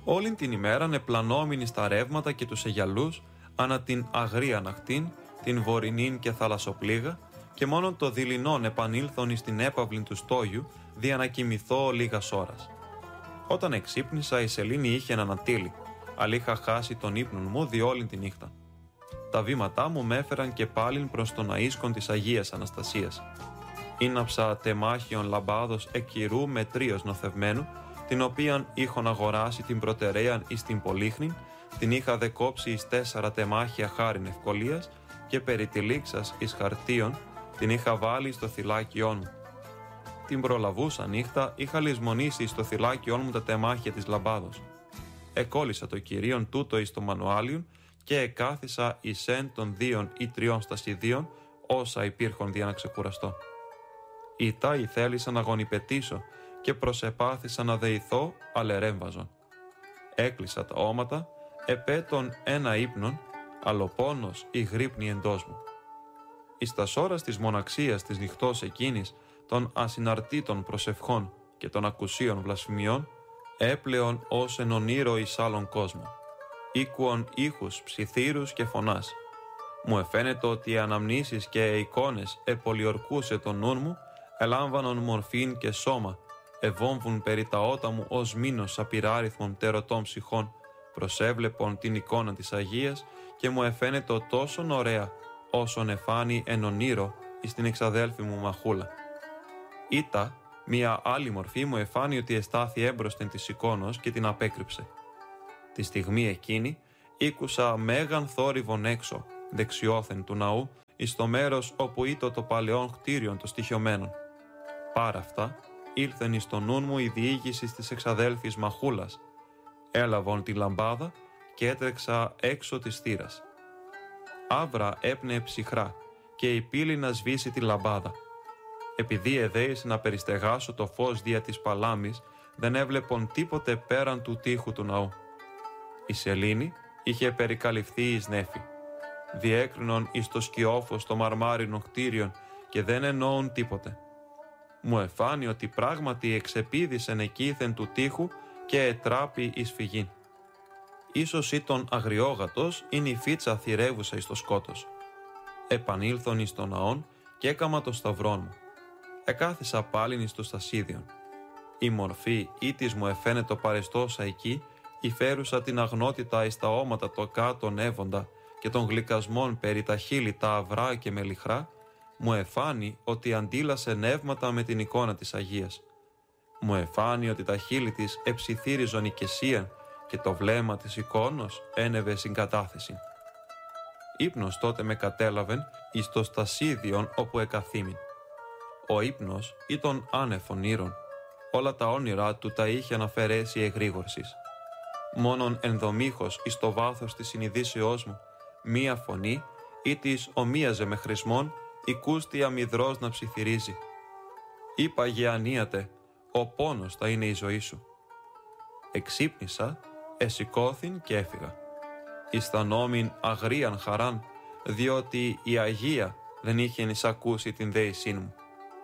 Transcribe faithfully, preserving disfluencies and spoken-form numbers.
Όλην την ημέραν επλανόμενοι στα ρεύματα και τους αιγιαλούς, ανά την αγρία ναχτήν, την βορεινήν και θαλασσοπλήγα, και μόνον το δειλινόν επανήλθον εις την έπαυλην του στόγιου, δια να κοιμηθώ λίγας ώρας. Όταν εξύπνησα, η σελήνη είχε ανατείλει, αλλά είχα χάσει τον ύπνον μου δι' όλην τη νύχτα. Τα βήματά μου με έφεραν και πάλιν προς τον αΐσκον της Αγίας Αναστασίας. Ήναψα τεμάχιον λαμπάδος εκκυρού με τρίος νοθευμένου, την οποίαν είχον αγοράσει την προτεραίαν εις την Πολύχνην, την είχα δεκόψει εις τέσσερα τεμάχια χάριν ευκολίας και περί τη λήξας εις χαρτίον την είχα βάλει στο θυλάκιόν μου. Την προλαβούσα νύχτα είχα λησμονήσει στο θυλάκιόν μου τα τεμάχια της λαμπάδος. Εκόλλησα το κυρίον τούτο εις το μανουάλιον και εκάθισα εις εν των δίων ή τριών στασιδίων όσα υπήρχον δια να ξεκουραστώ. Ητά ή θέλησα να γονιπετήσω και προσεπάθησα να δεηθώ, αλλά ερέμβαζον. Έκλεισα τα όματα, επέτων ένα ύπνον, αλλά πόνος ή γρύπνη εντός μου. Εις τας ώρας της μοναξίας της νυχτός εκείνης, των ασυναρτήτων προσευχών και των ακουσίων βλασφημιών, έπλεον ως εν ονείρο εις άλλον κόσμο. Ήκουον ήχους, ψιθύρους και φωνάς. Μου εφαίνεται ότι οι αναμνήσεις και οι εικόνες επολιορκούσε τον νουν μου, ελάμβανον μορφήν και σώμα, ευόμβουν περί τα ότα μου ως μήνος απειράριθμων τερωτών ψυχών, προσέβλεπον την εικόνα της Αγίας και μου εφαίνεται τόσον ωραία, όσον εφάνει εν ονείρο εις την εξαδέλφη μου Μαχούλα. Ήτα, μία άλλη μορφή μου εφάνει ότι εστάθη έμπροσθεν της εικόνος και την απέκρυψε. Τη στιγμή εκείνη ήκουσα μέγαν θόρυβον έξω, δεξιόθεν του ναού, εις το μέρος όπου ήτο το παλαιόν κτίριον των στοιχειωμένων. Πάρα αυτά, ήλθεν εις το νουν μου η διήγηση της εξαδέλφης Μαχούλας. Έλαβον τη λαμπάδα και έτρεξα έξω της θύρας. Αύρα έπνεε ψυχρά και η πύλη να σβήσει τη λαμπάδα. Επειδή εδέησε να περιστεγάσω το φως δια της παλάμης, δεν έβλεπον τίποτε πέραν του τείχου του ναού. Η σελήνη είχε περικαλυφθεί εις νέφη. Διέκρινον εις το σκιόφος το μαρμάρινο κτίριον και δεν εννοούν τίποτε. Μου εφάνει ότι πράγματι εξεπίδησεν εκείθεν του τείχου και ετράπη εις φυγήν. Ίσως ήταν αγριόγατος είναι η φύτσα θυρεύουσα εις το σκότος. Επανήλθον εις το ναόν και έκαμα το σταυρόν μου. Εκάθισα πάλιν εις το στασίδιον. Η μορφή ήτης μου εφαίνεται παρεστόσα εκεί, υφέρουσα την αγνότητα εις τα όματα το κάτω εύοντα και των γλυκασμών περί τα χείλη τα αυρά και μελιχρά, μου εφάνει ότι αντίλασε νεύματα με την εικόνα της Αγίας. Μου εφάνει ότι τα χείλη της εψιθύριζον οικεσίαν και το βλέμμα της εικόνος ένευε συγκατάθεση. Ύπνος τότε με κατέλαβεν εις το στασίδιον όπου εκαθήμην. Ο ύπνος ήταν άνευ όνειρων. Όλα τα όνειρά του τα είχε αναφερέσει εγρήγορσης. Μόνον ενδομήχος εις το βάθος της συνειδήσεώς μου, μία φωνή ή της ομοίαζε με χρησμόν, οικούστη αμυδρός να ψιθυρίζει. Είπα γεανίατε, ο πόνος θα είναι η ζωή σου. Εξύπνησα, εσηκώθην και έφυγα. Αισθανόμην αγρίαν χαράν, διότι η Αγία δεν είχε εισακούσει την δέησήν μου.